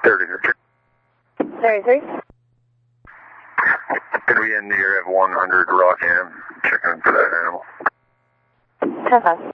33. 33. Could we end the year at 100 Rockham? Checking for that animal. 10-5.